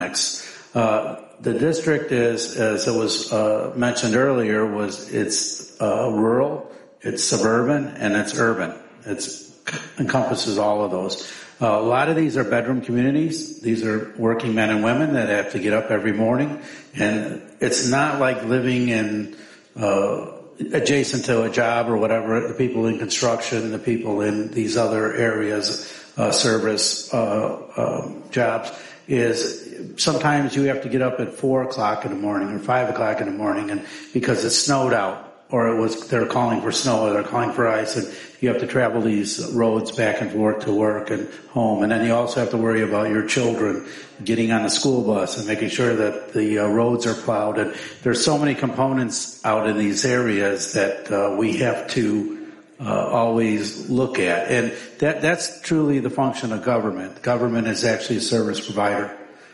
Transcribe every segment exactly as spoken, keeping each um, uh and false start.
Uh, the district is, as it was uh, mentioned earlier, was it's uh, rural, it's suburban, and it's urban. It's encompasses all of those. Uh, a lot of these are bedroom communities. These are working men and women that have to get up every morning, and it's not like living in uh, adjacent to a job or whatever. The people in construction, the people in these other areas, uh, service uh, um, jobs, is sometimes you have to get up at four o'clock in the morning or five o'clock in the morning, and because it snowed out, or it was they're calling for snow, or they're calling for ice, and you have to travel these roads back and forth to work and home, and then you also have to worry about your children getting on the school bus and making sure that the uh, roads are plowed. And there's so many components out in these areas that uh, we have to Uh, always look at. And that, that's truly the function of government. Government is actually a service provider.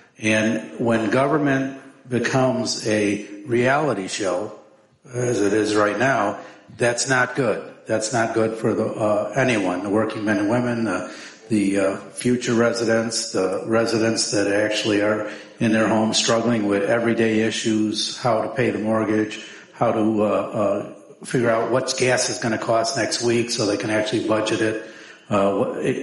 And when government becomes a reality show, as it is right now, that's not good. That's not good for the, uh, anyone, the working men and women, the, the uh, future residents, the residents that actually are in their homes struggling with everyday issues, how to pay the mortgage, how to uh, uh figure out what gas is going to cost next week so they can actually budget it. Uh, it,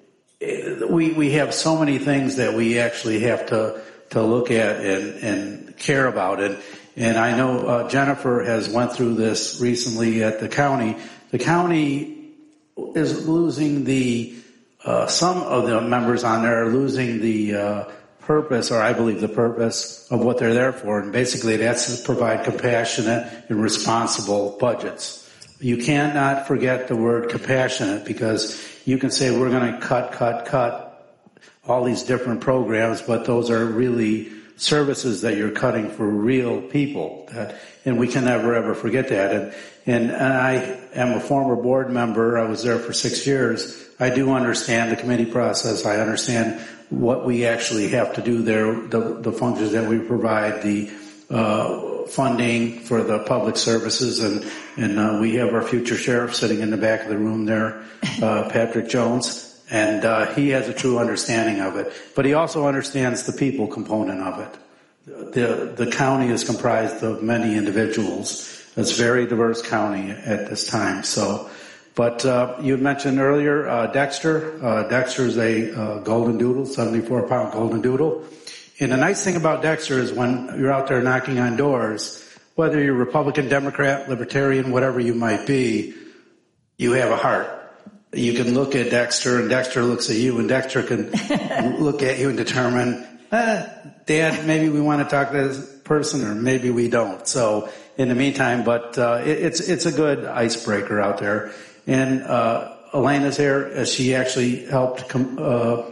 it we, we have so many things that we actually have to, to look at and, and care about. And, and I know, uh, Jennifer has went through this recently at the county. The county is losing the, uh, some of the members on there are losing the, uh, purpose, or I believe the purpose of what they're there for, and basically that's to provide compassionate and responsible budgets. You cannot forget the word compassionate, because you can say we're going to cut, cut, cut all these different programs, but those are really services that you're cutting for real people, that, and we can never ever forget that. And, and, and I am a former board member. I was there for six years. I do understand the committee process. I understand what we actually have to do there, the, the functions that we provide, the uh, funding for the public services, and and uh, we have our future sheriff sitting in the back of the room there, uh, Patrick Jones, and uh, he has a true understanding of it. But he also understands the people component of it. The the county is comprised of many individuals. It's a very diverse county at this time. So. But uh, you mentioned earlier uh, Dexter. Uh, Dexter is a uh, golden doodle, seventy-four pound golden doodle. And the nice thing about Dexter is when you're out there knocking on doors, whether you're Republican, Democrat, Libertarian, whatever you might be, you have a heart. You can look at Dexter, and Dexter looks at you, and Dexter can look at you and determine, eh, Dad, maybe we want to talk to this person, or maybe we don't. So in the meantime, but uh, it, it's it's a good icebreaker out there. And uh Elena's here, as she actually helped com- uh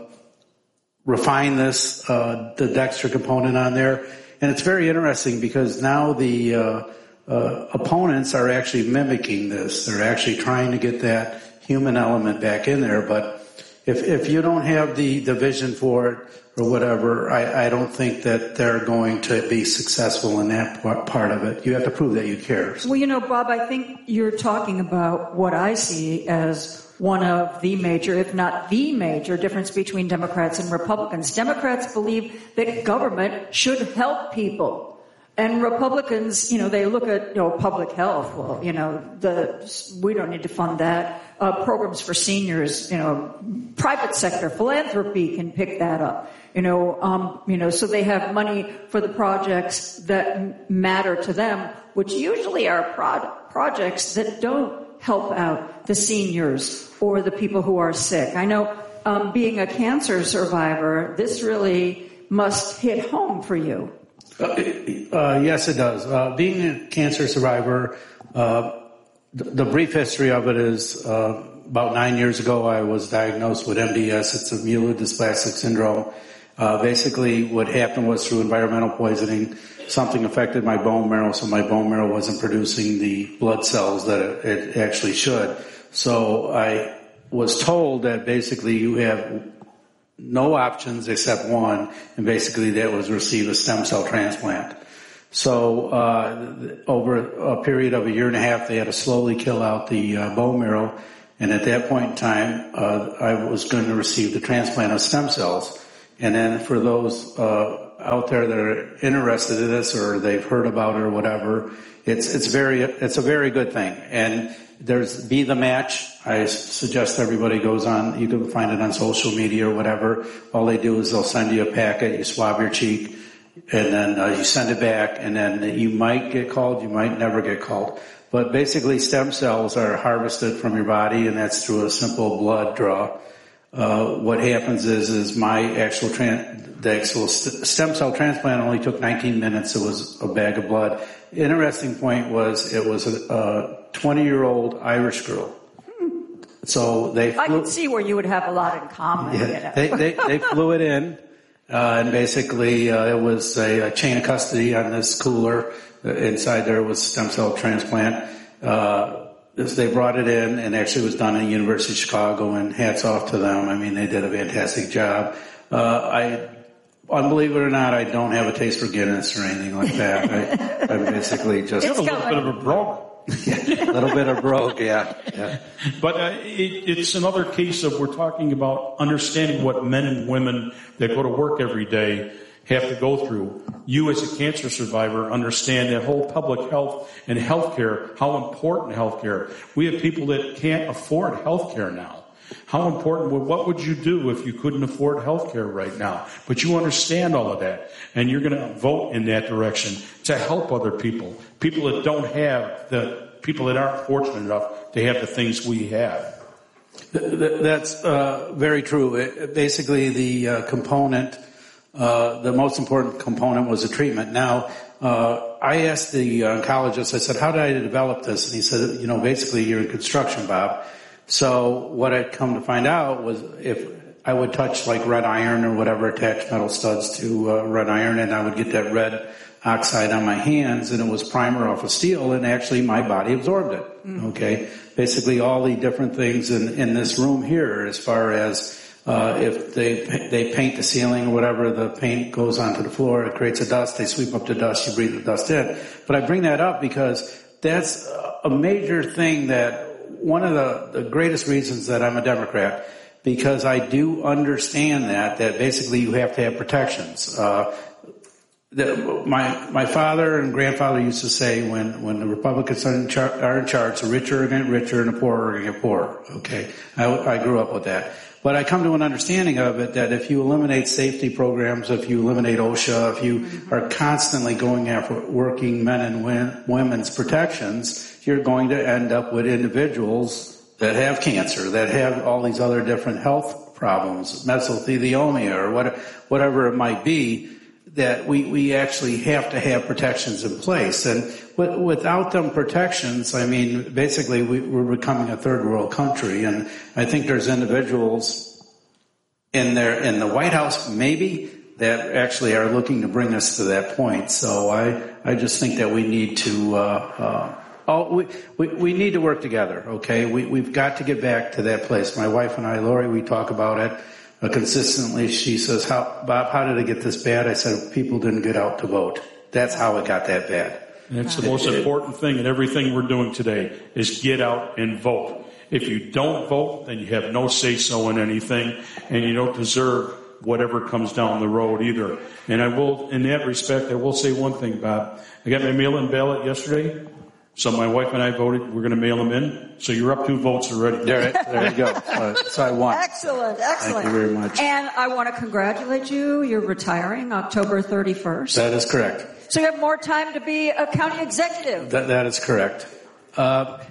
refine this, uh the Dexter component on there. And it's very interesting, because now the uh, uh opponents are actually mimicking this. They're actually trying to get that human element back in there. But if if you don't have the, the vision for it or whatever, I, I don't think that they're going to be successful in that part of it. You have to prove that you care. Well, you know, Bob, I think you're talking about what I see as one of the major, if not the major, difference between Democrats and Republicans. Democrats believe that government should help people. And Republicans, you know, they look at, you know, public health. Well, you know, the, we don't need to fund that. Uh, programs for seniors, you know, private sector philanthropy can pick that up. You know, um, you know, so they have money for the projects that matter to them, which usually are pro- projects that don't help out the seniors or the people who are sick. I know, um, being a cancer survivor, this really must hit home for you. Uh, uh, yes, it does. Uh, being a cancer survivor, uh, the, the brief history of it is, uh, about nine years ago, I was diagnosed with M D S. It's a myelodysplastic syndrome. Uh, basically what happened was through environmental poisoning, something affected my bone marrow, so my bone marrow wasn't producing the blood cells that it, it actually should. So I was told that basically you have no options except one, and basically that was receive a stem cell transplant. So uh over a period of a year and a half, they had to slowly kill out the uh, bone marrow, and at that point in time, uh I was going to receive the transplant of stem cells. And then for those, uh out there that are interested in this or they've heard about it or whatever, it's it's very it's a very good thing. And there's Be the Match. I suggest everybody goes on. You can find it on social media or whatever. All they do is they'll send you a packet. You swab your cheek, and then uh, you send it back, and then you might get called. You might never get called. But basically, stem cells are harvested from your body, and that's through a simple blood draw. Uh, what happens is, is my actual tran- the actual st- stem cell transplant only took nineteen minutes. It was a bag of blood. Interesting point was it was a twenty-year-old Irish girl. So they flew, I can see where you would have a lot in common. Yeah, you know. they, they, they flew it in, uh, and basically uh, it was a, a chain of custody on this cooler. Inside there was stem cell transplant. Uh, They brought it in, and actually it was done at the University of Chicago, and hats off to them. I mean, they did a fantastic job. Uh, I, unbelieve it or not, I don't have a taste for Guinness or anything like that. I, I'm basically just... You have a little bit of a brogue. Yeah, a little bit of brogue, yeah. yeah. But uh, it, it's another case of we're talking about understanding what men and women that go to work every day have to go through. You as a cancer survivor understand that whole public health and healthcare, how important healthcare. We have people that can't afford healthcare now. How important, what would you do if you couldn't afford healthcare right now? But you understand all of that, and you're going to vote in that direction to help other people. People that don't have the, people that aren't fortunate enough to have the things we have. That's uh, very true. It, basically, the uh, component Uh, the most important component was the treatment. Now, uh, I asked the oncologist, I said, how did I develop this? And he said, you know, basically you're in construction, Bob. So what I'd come to find out was if I would touch like red iron or whatever, attach metal studs to uh, red iron, and I would get that red oxide on my hands, and it was primer off of steel, and actually my body absorbed it. Mm. Okay. Basically all the different things in, in this room here, as far as Uh, if they they paint the ceiling or whatever, the paint goes onto the floor, it creates a dust, they sweep up the dust, you breathe the dust in. But I bring that up because that's a major thing that, one of the, the greatest reasons that I'm a Democrat, because I do understand that, that basically you have to have protections. Uh, the, my, my father and grandfather used to say when, when the Republicans are in, char- are in charge, the richer are going to get richer and the poorer are going to get poorer. Okay. I, I grew up with that. But I come to an understanding of it that if you eliminate safety programs, if you eliminate OSHA, if you are constantly going after working men and women's protections, you're going to end up with individuals that have cancer, that have all these other different health problems, mesothelioma or what, whatever it might be, that we, we actually have to have protections in place. And without them protections, I mean, basically we, we're becoming a third world country. And I think there's individuals in there, in the White House maybe, that actually are looking to bring us to that point. So I, I just think that we need to, uh, uh, oh, we, we, we need to work together. Okay. We, we've got to get back to that place. My wife and I, Lori, we talk about it. Uh, consistently, she says, "How, Bob, how did it get this bad?" I said, people didn't get out to vote. That's how it got that bad. And it's the most important thing in everything we're doing today is get out and vote. If you don't vote, then you have no say-so in anything, and you don't deserve whatever comes down the road either. And I will, in that respect, I will say one thing, Bob. I got my mail-in ballot yesterday. So my wife and I voted. We're going to mail them in. So you're up two votes already. There, there you go. Uh, so I won. Excellent, excellent. Thank you very much. And I want to congratulate you. You're retiring October thirty-first. That is correct. So you have more time to be a county executive. That, that is correct. Uh,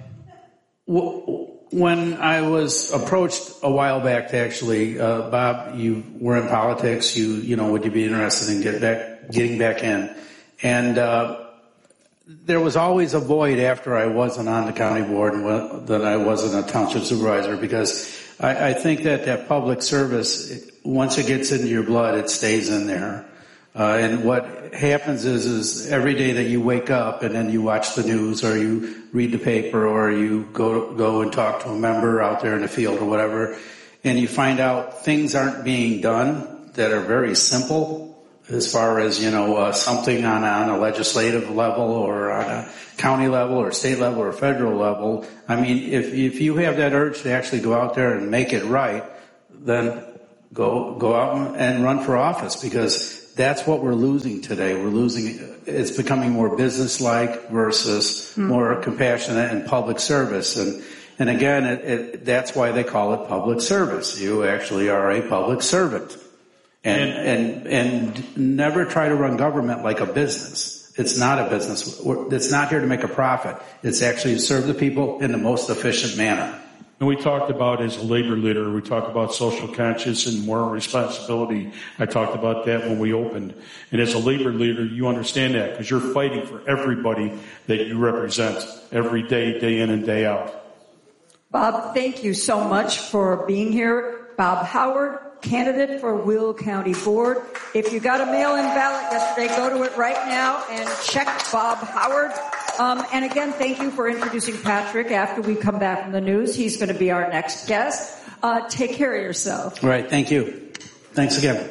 w- when I was approached a while back to actually, uh, Bob, you were in politics. You, you know, would you be interested in get back, getting back in? And, uh, there was always a void after I wasn't on the county board and that I wasn't a township supervisor, because I, I think that that public service, once it gets into your blood, it stays in there. Uh, and what happens is, is every day that you wake up and then you watch the news or you read the paper or you go, go and talk to a member out there in the field or whatever, and you find out things aren't being done that are very simple, as far as, you know, uh, something on, on a legislative level or on a county level or state level or federal level. I mean, if, if you have that urge to actually go out there and make it right, then go, go out and run for office, because that's what we're losing today. We're losing, it's becoming more business-like versus mm-hmm. more compassionate and public service. And, and again, it, it, that's why they call it public service. You actually are a public servant. And, and, and never try to run government like a business. It's not a business. It's not here to make a profit. It's actually to serve the people in the most efficient manner. And we talked about, as a labor leader, we talked about social conscience and moral responsibility. I talked about that when we opened. And as a labor leader, you understand that because you're fighting for everybody that you represent every day, day in and day out. Bob, thank you so much for being here. Bob Howard, candidate for Will County Board. If you got a mail-in ballot yesterday, go to it right now and check Bob Howard. Um, and again, thank you for introducing Patrick. After we come back from the news, he's going to be our next guest. Uh, take care of yourself. All right. Thank you. Thanks again.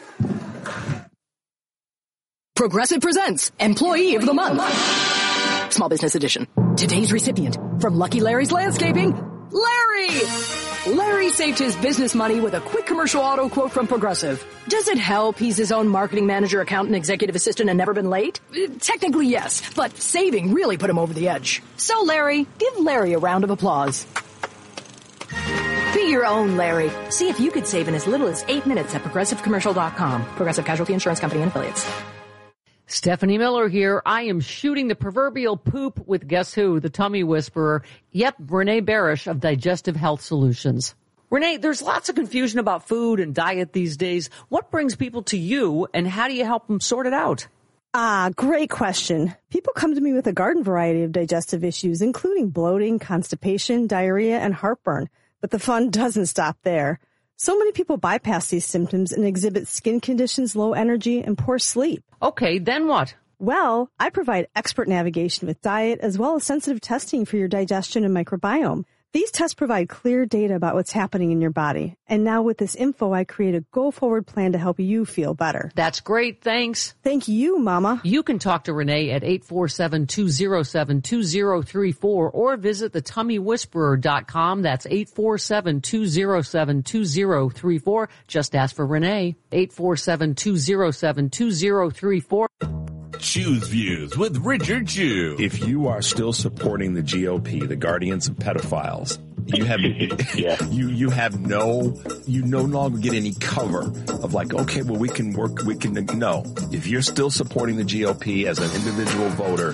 Progressive presents Employee of the Month. Small Business Edition. Today's recipient from Lucky Larry's Landscaping, Larry! Larry saved his business money with a quick commercial auto quote from Progressive. Does it help he's his own marketing manager, accountant, executive assistant, and never been late? Technically, yes, but saving really put him over the edge. So, Larry, give Larry a round of applause. Be your own Larry. See if you could save in as little as eight minutes at Progressive Commercial dot com. Progressive Casualty Insurance Company and Affiliates. Stephanie Miller here. I am shooting the proverbial poop with guess who? The tummy whisperer. Yep, Renee Barish of Digestive Health Solutions. Renee, there's lots of confusion about food and diet these days. What brings people to you, and how do you help them sort it out? Ah, great question. People come to me with a garden variety of digestive issues, including bloating, constipation, diarrhea, and heartburn. But the fun doesn't stop there. So many people bypass these symptoms and exhibit skin conditions, low energy, and poor sleep. Okay, then what? Well, I provide expert navigation with diet as well as sensitive testing for your digestion and microbiome. These tests provide clear data about what's happening in your body. And now with this info, I create a go-forward plan to help you feel better. That's great. Thanks. Thank you, Mama. You can talk to Renee at eight four seven, two oh seven, two oh three four or visit the tummy whisperer dot com. That's eight four seven, two oh seven, two oh three four. Just ask for Renee. eight four seven, two oh seven, two oh three four. Choose Views with Richard Chew. If you are still supporting the G O P, the guardians of pedophiles, you have yeah. you you have no you no longer get any cover of like, okay, well, we can work, we can no. If you're still supporting the G O P as an individual voter,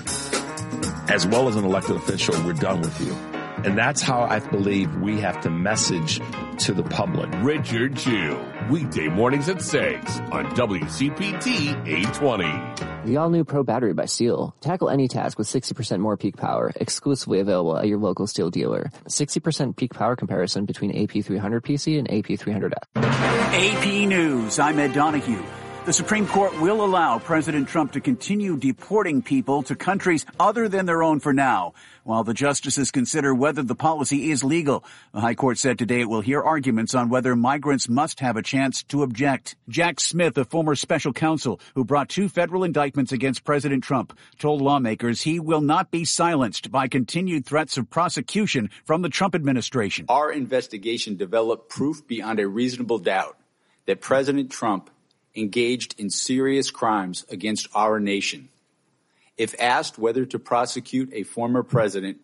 as well as an elected official, we're done with you. And that's how I believe we have to message to the public. Richard Chew, weekday mornings at six on W C P T eight twenty. The all-new Pro Battery by SEAL. Tackle any task with sixty percent more peak power. Exclusively available at your local SEAL dealer. sixty percent peak power comparison between A P three hundred P C and A P three hundred F. A P News, I'm Ed Donahue. The Supreme Court will allow President Trump to continue deporting people to countries other than their own for now, while the justices consider whether the policy is legal. The High Court said today it will hear arguments on whether migrants must have a chance to object. Jack Smith, a former special counsel who brought two federal indictments against President Trump, told lawmakers he will not be silenced by continued threats of prosecution from the Trump administration. Our investigation developed proof beyond a reasonable doubt that President Trump engaged in serious crimes against our nation. If asked whether to prosecute a former president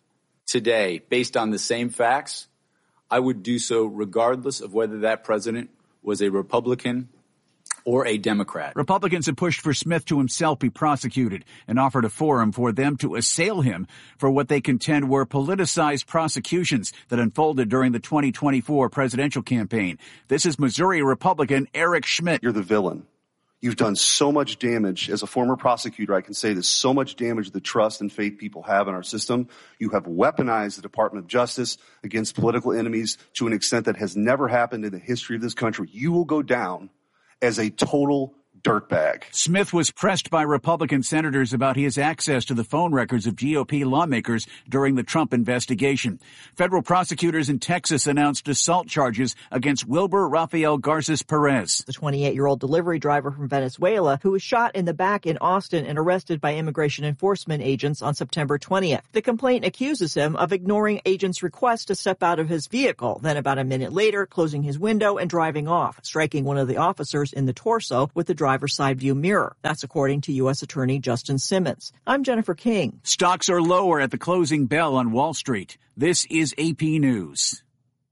today based on the same facts, I would do so regardless of whether that president was a Republican or a Democrat. Republicans have pushed for Smith to himself be prosecuted and offered a forum for them to assail him for what they contend were politicized prosecutions that unfolded during the twenty twenty-four presidential campaign. This is Missouri Republican Eric Schmidt. You're the villain. You've done so much damage. As a former prosecutor, I can say there's so much damage to the trust and faith people have in our system. You have weaponized the Department of Justice against political enemies to an extent that has never happened in the history of this country. You will go down as a total dirtbag. Smith was pressed by Republican senators about his access to the phone records of G O P lawmakers during the Trump investigation. Federal prosecutors in Texas announced assault charges against Wilbur Rafael Garces Perez, the twenty-eight-year-old delivery driver from Venezuela who was shot in the back in Austin and arrested by immigration enforcement agents on September twentieth. The complaint accuses him of ignoring agents' requests to step out of his vehicle, then about a minute later closing his window and driving off, striking one of the officers in the torso with the driver's driver's side view mirror. That's according to U S Attorney Justin Simmons. I'm Jennifer King. Stocks are lower at the closing bell on Wall Street. This is A P News.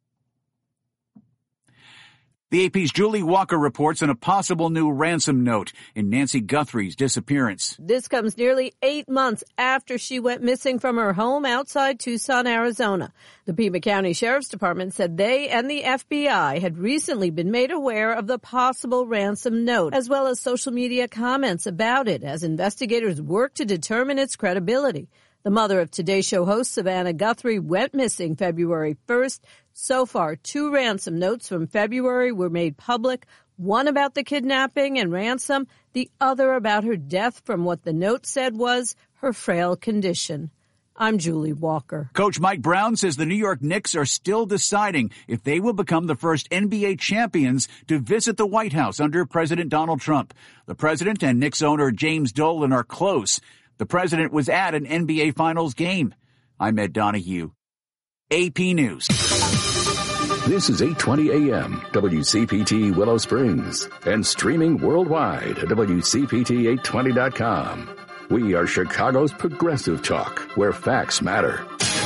The A P's Julie Walker reports on a possible new ransom note in Nancy Guthrie's disappearance. This comes nearly eight months after she went missing from her home outside Tucson, Arizona. The Pima County Sheriff's Department said they and the F B I had recently been made aware of the possible ransom note, as well as social media comments about it as investigators work to determine its credibility. The mother of Today Show host Savannah Guthrie went missing February first. So far, two ransom notes from February were made public, one about the kidnapping and ransom, the other about her death from what the note said was her frail condition. I'm Julie Walker. Coach Mike Brown says the New York Knicks are still deciding if they will become the first N B A champions to visit the White House under President Donald Trump. The president and Knicks owner James Dolan are close. The president was at an N B A Finals game. I'm Ed Donahue. A P News. This is eight twenty A M, W C P T Willow Springs, and streaming worldwide at W C P T eight twenty dot com. We are Chicago's progressive talk, where facts matter.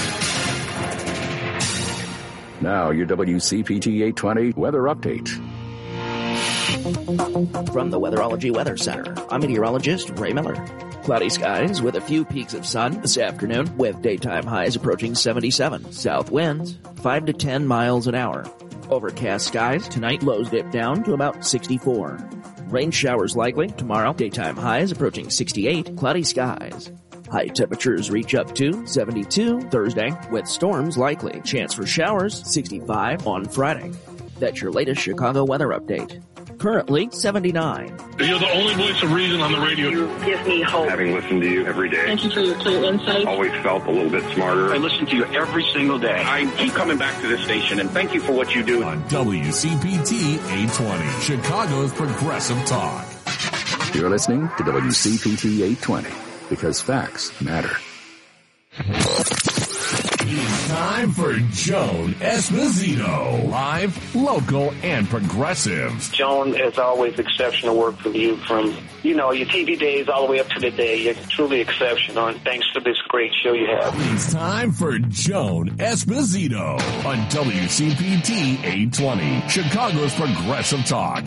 Now your W C P T eight twenty weather update. From the Weatherology Weather Center, I'm meteorologist Ray Miller. Cloudy skies with a few peaks of sun this afternoon, with daytime highs approaching seventy-seven. South winds five to ten miles an hour. Overcast skies tonight, lows dip down to about sixty-four. Rain showers likely tomorrow, daytime highs approaching sixty-eight. Cloudy skies. High temperatures reach up to seventy-two Thursday, with storms likely. Chance for showers sixty-five on Friday. That's your latest Chicago weather update. Currently seventy-nine. You're the only voice of reason on the radio. You give me hope. Having listened to you every day. Thank you for your clear insight. Always felt a little bit smarter. I listen to you every single day. I keep coming back to this station, and thank you for what you do. On W C P T eight twenty, Chicago's progressive talk. You're listening to W C P T eight twenty, because facts matter. It's time for Joan Esposito. Live, local, and progressive. Joan, as always, exceptional work from you from, you know, your T V days all the way up to the day. You're truly exceptional, and thanks for this great show you have. It's time for Joan Esposito on W C P T eight twenty, Chicago's progressive talk.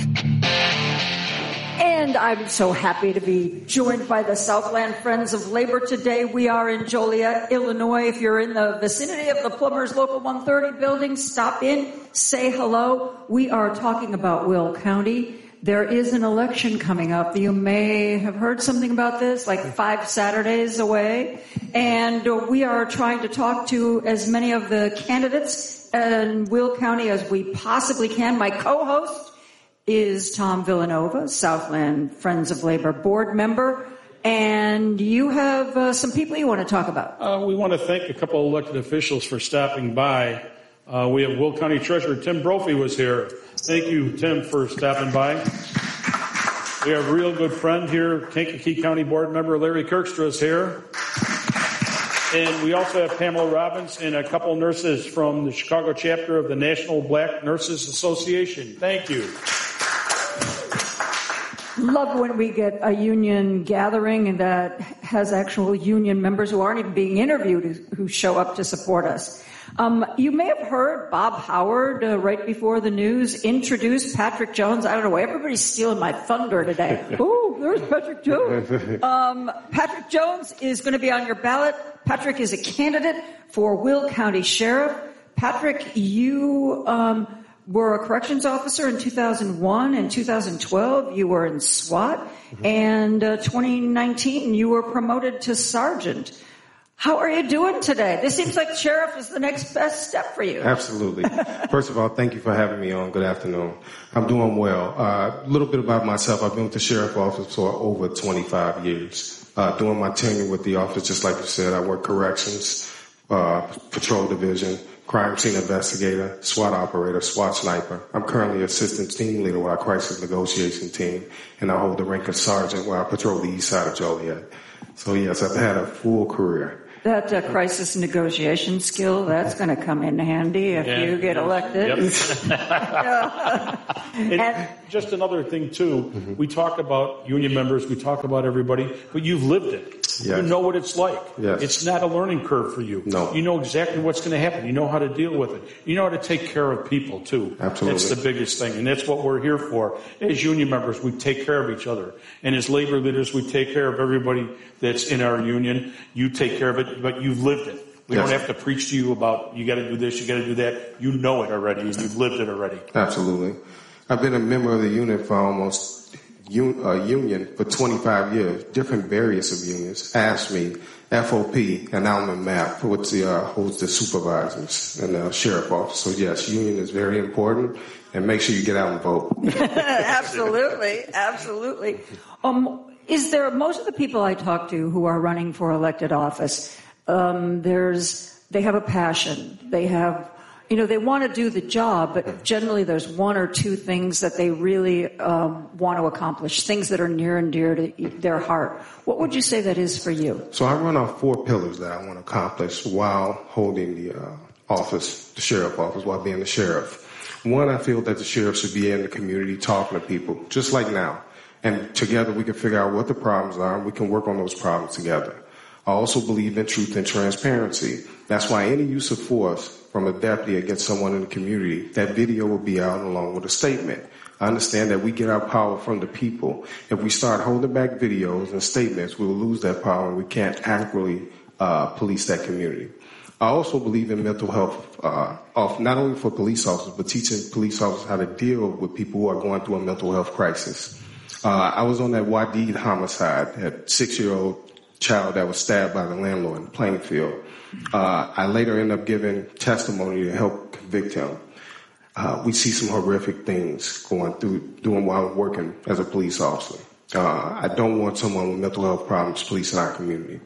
And I'm so happy to be joined by the Southland Friends of Labor today. We are in Joliet, Illinois. If you're in the vicinity of the Plumbers Local one thirty building, stop in, say hello. We are talking about Will County. There is an election coming up. You may have heard something about this, like five Saturdays away. And we are trying to talk to as many of the candidates in Will County as we possibly can. My co-host is Tom Villanova, Southland Friends of Labor board member. And you have uh, some people you want to talk about. Uh, we want to thank a couple of elected officials for stopping by. Uh, we have Will County Treasurer Tim Brophy was here. Thank you, Tim, for stopping by. We have a real good friend here, Kankakee County board member Larry Kirkstra is here. And we also have Pamela Robbins and a couple nurses from the Chicago chapter of the National Black Nurses Association. Thank you. Love when we get a union gathering that has actual union members who aren't even being interviewed who show up to support us. Um, you may have heard Bob Howard uh, right before the news introduce Patrick Jones. I don't know why everybody's stealing my thunder today. Ooh, there's Patrick Jones. Um, Patrick Jones is going to be on your ballot. Patrick is a candidate for Will County Sheriff. Patrick, you um, were a corrections officer in two thousand one and two thousand twelve. You were in SWAT. Mm-hmm. And uh, twenty nineteen, you were promoted to sergeant. How are you doing today? This seems like sheriff is the next best step for you. Absolutely. First of all, thank you for having me on. Good afternoon. I'm doing well. Uh, a little bit about myself. I've been with the sheriff office for over twenty-five years. Uh, during my tenure with the office, just like you said, I worked corrections, uh, patrol division, crime scene investigator, SWAT operator, SWAT sniper. I'm currently assistant team leader with our crisis negotiation team, and I hold the rank of sergeant while I patrol the east side of Joliet. So yes, I've had a full career. That uh, crisis negotiation skill, that's going to come in handy if Yeah. you get elected. Yep. and just another thing, too, mm-hmm. we talk about union members, we talk about everybody, but you've lived it. Yes. You know what it's like. Yes. It's not a learning curve for you. No. You know exactly what's going to happen. You know how to deal with it. You know how to take care of people, too. Absolutely. That's the biggest thing, and that's what we're here for. As union members, we take care of each other. And as labor leaders, we take care of everybody that's in our union. You take care of it, but you've lived it. We yes. don't have to preach to you about you got to do this, you got to do that. You know it already, and you've lived it already. Absolutely. I've been a member of the unit for almost un, uh, union for twenty-five years. Different various of unions asked me, F O P, and I'm a map, which the, uh, holds the supervisors and the sheriff office. So yes, union is very important, and make sure you get out and vote. Absolutely, absolutely. Um, is there most of the people I talk to who are running for elected office? Um, there's, they have a passion. They have, you know, they want to do the job, but generally there's one or two things that they really um, want to accomplish, things that are near and dear to their heart. What would you say that is for you? So I run off four pillars that I want to accomplish while holding the uh, office, the sheriff office, while being the sheriff. One, I feel that the sheriff should be in the community talking to people, just like now. And together we can figure out what the problems are, and we can work on those problems together. I also believe in truth and transparency. That's why any use of force from a deputy against someone in the community, that video will be out along with a statement. I understand that we get our power from the people. If we start holding back videos and statements, we will lose that power and we can't accurately uh, police that community. I also believe in mental health, uh, of not only for police officers, but teaching police officers how to deal with people who are going through a mental health crisis. Uh, I was on that Wadid homicide, that six-year-old child that was stabbed by the landlord in Plainfield. Uh, I later ended up giving testimony to help convict him. Uh, we see some horrific things going through, doing while I'm working as a police officer. Uh, I don't want someone with mental health problems policing our community.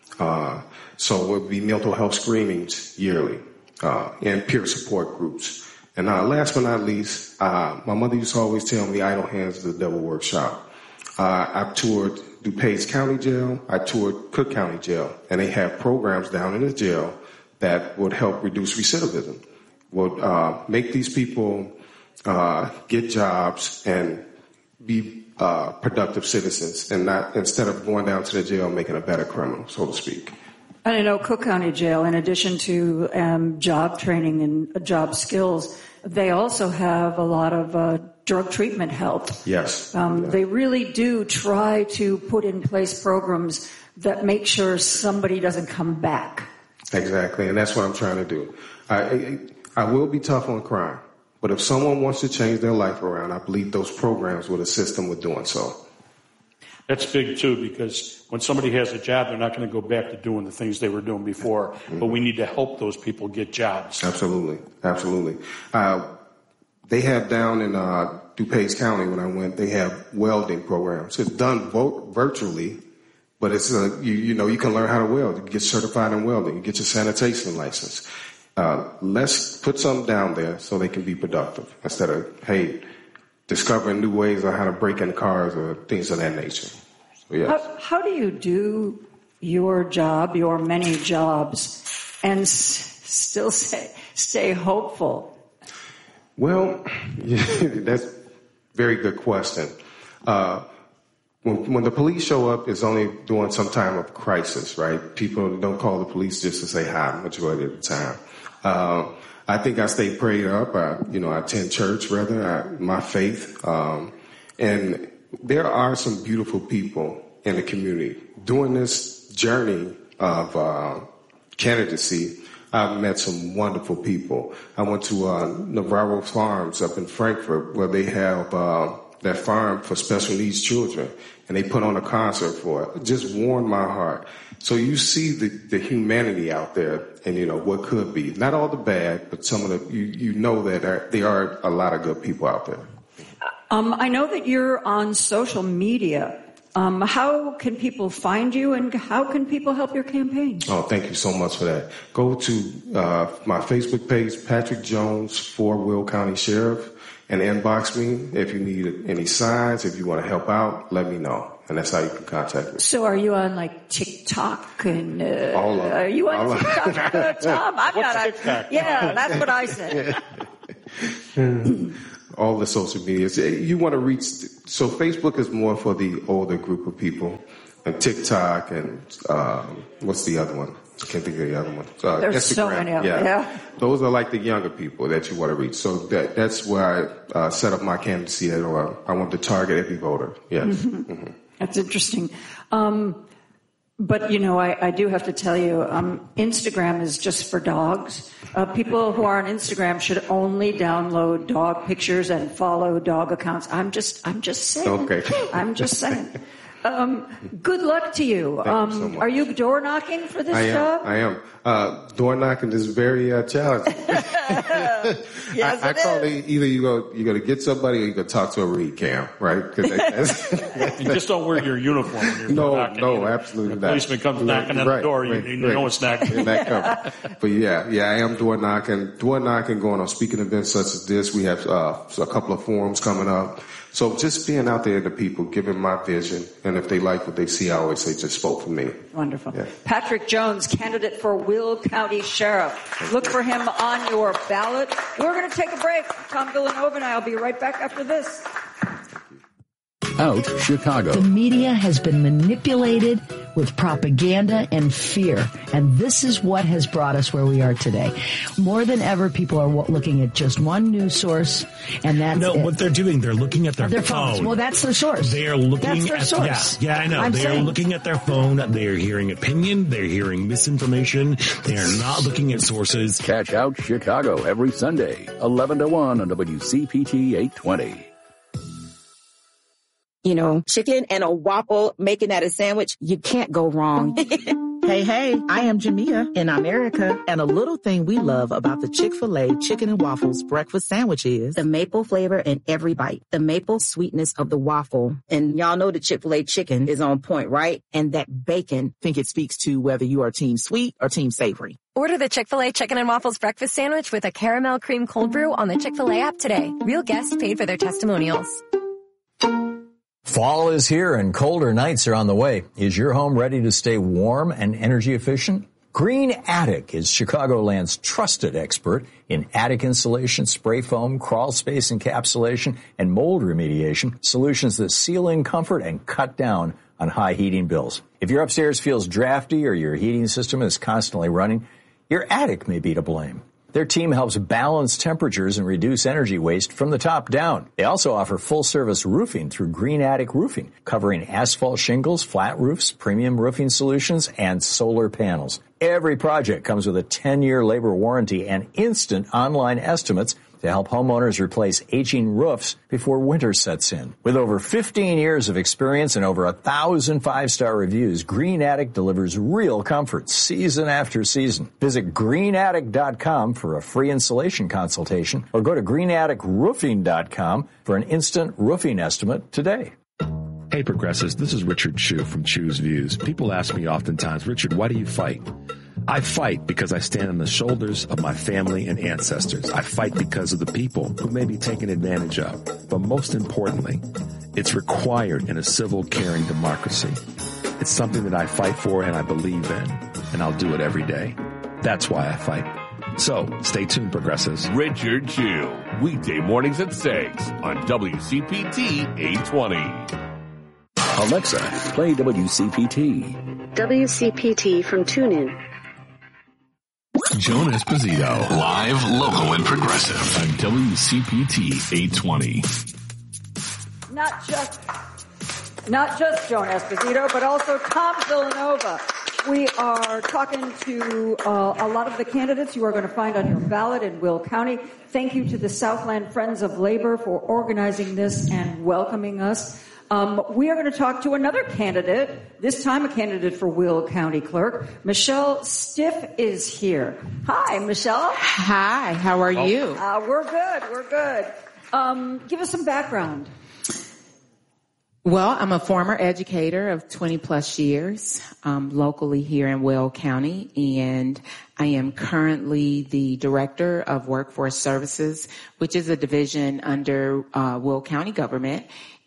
Uh, so it would be mental health screenings yearly, uh, and peer support groups. And uh, last but not least, uh, my mother used to always tell me idle hands is the devil workshop. Uh, I've toured DuPage County Jail. I toured Cook County Jail. And they have programs down in the jail that would help reduce recidivism, would uh, make these people uh, get jobs and be uh, productive citizens, and not instead of going down to the jail making a better criminal, so to speak. And I know Cook County Jail, in addition to um, job training and uh, job skills, they also have a lot of uh, drug treatment help. Yes. Um, yeah. They really do try to put in place programs that make sure somebody doesn't come back. Exactly, and that's what I'm trying to do. I, I, I will be tough on crime, but if someone wants to change their life around, I believe those programs would assist them with doing so. That's big, too, because when somebody has a job, they're not going to go back to doing the things they were doing before. Mm-hmm. But we need to help those people get jobs. Absolutely. Absolutely. Uh, they have down in uh, DuPage County, when I went, they have welding programs. It's done vo- virtually, but it's uh, you, you know, you can learn how to weld. You get certified in welding. You get your sanitation license. Uh, let's put something down there so they can be productive instead of, hey, discovering new ways on how to break in cars or things of that nature. So, yes. How, how do you do your job, your many jobs, and s- still say, stay hopeful? Well, that's a very good question. Uh, when, when the police show up, it's only during some time of crisis, right? People don't call the police just to say hi majority of the time. Uh, I think I stay prayed up. I, you know, I attend church, rather, I, my faith. Um, and there are some beautiful people in the community. During this journey of uh, candidacy, I've met some wonderful people. I went to uh, Navarro Farms up in Frankfurt, where they have uh, that farm for special needs children, and they put on a concert for it. It just warmed my heart. So you see the, the humanity out there, and you know what could be. Not all the bad, but some of the you, you know that are, there are a lot of good people out there. Um, I know that you're on social media. Um, how can people find you, and how can people help your campaign? Oh, thank you so much for that. Go to uh, my Facebook page, Patrick Jones for Will County Sheriff, and inbox me if you need any signs. If you want to help out, let me know. and that's how you can contact me. So are you on like TikTok and uh, All of are you on All TikTok, uh, Tom? I'm What's not on TikTok? Yeah, that's what I said. All the social medias. You want to reach, so Facebook is more for the older group of people, and TikTok and um, what's the other one? I can't think of the other one. Uh, There's Instagram. so many of them, yeah. Those are like the younger people that you want to reach. So that that's where I uh, set up my candidacy at, or I want to target every voter. Yes. Mm-hmm. Mm-hmm. That's interesting. Um, but, you know, I, I do have to tell you, um, Instagram is just for dogs. Uh, people who are on Instagram should only download dog pictures and follow dog accounts. I'm just, I'm just saying. Okay. I'm just saying. Um, good luck to you. Thank Um, you so much. Are you door knocking for this I am. job? I am. Uh, door knocking is very uh, challenging. Yes, I, I it call is. it either you go you got to get somebody or you got to talk to a read cam, right? 'Cause that, that's, And just don't wear your uniform when you're no, knocking. no, either. absolutely The not. policeman comes knocking on Right, the door, you, right, you right. know it's not You're not coming. But yeah, yeah, I am door knocking. Door knocking, going on speaking events such as this. We have uh, a couple of forums coming up. So just being out there to people, giving my vision, and if they like what they see, I always say, just vote for me. Wonderful. Yeah. Patrick Jones, candidate for Will County Sheriff. Look for him on your ballot. We're going to take a break. Tom Villanova and I will be right back after this. Out Chicago. The media has been manipulated with propaganda and fear, and this is what has brought us where we are today. More than ever, people are looking at just one news source, and that's no. it. What they're doing, they're looking at their, their phone. phones. Well, that's their source. They are looking that's their at source. Yeah, yeah, I know. I'm they saying. are looking at their phone. They are hearing opinion. They're hearing misinformation. They are not looking at sources. Catch Out Chicago every Sunday, eleven to one on W C P T eight twenty. You know, chicken and a waffle, making that a sandwich, you can't go wrong. Hey, hey, I am Jamia, and I'm Erica, and a little thing we love about the Chick-fil-A Chicken and Waffles breakfast sandwich is the maple flavor in every bite, the maple sweetness of the waffle. And y'all know the Chick-fil-A chicken is on point, right? And that bacon. I think it speaks to whether you are team sweet or team savory. Order the Chick-fil-A Chicken and Waffles breakfast sandwich with a caramel cream cold brew on the Chick-fil-A app today. Real guests paid for their testimonials. Fall is here and colder nights are on the way. Is your home ready to stay warm and energy efficient? Green Attic is Chicagoland's trusted expert in attic insulation, spray foam, crawl space encapsulation, and mold remediation, solutions that seal in comfort and cut down on high heating bills. If your upstairs feels drafty or your heating system is constantly running, your attic may be to blame. Their team helps balance temperatures and reduce energy waste from the top down. They also offer full-service roofing through Green Attic Roofing, covering asphalt shingles, flat roofs, premium roofing solutions, and solar panels. Every project comes with a ten-year labor warranty and instant online estimates to help homeowners replace aging roofs before winter sets in. With over fifteen years of experience and over a thousand five-star reviews, Green Attic delivers real comfort season after season. Visit green attic dot com for a free insulation consultation or go to green attic roofing dot com for an instant roofing estimate today. Hey, Progressives, this is Richard Chu from Chu's Views. People ask me oftentimes, Richard, why do you fight? I fight because I stand on the shoulders of my family and ancestors. I fight because of the people who may be taken advantage of. But most importantly, it's required in a civil, caring democracy. It's something that I fight for and I believe in, and I'll do it every day. That's why I fight. So, stay tuned, Progressives. Richard Chu, weekday mornings at six on W C P T eight twenty. Alexa, play W C P T. W C P T from TuneIn. Joan Esposito, live, local, and progressive on W C P T eight twenty. Not just, not just Joan Esposito, but also Tom Villanova. We are talking to uh, a lot of the candidates you are going to find on your ballot in Will County. Thank you to the Southland Friends of Labor for organizing this and welcoming us. Um, we are going to talk to another candidate, this time a candidate for Will County Clerk. Michelle Stiff is here. Hi, Michelle. Hi, how are you? Uh, we're good, we're good. Um, give us some background. Well, I'm a former educator of twenty plus years, um, locally here in Will County, and I am currently the Director of Workforce Services, which is a division under uh, Will County government.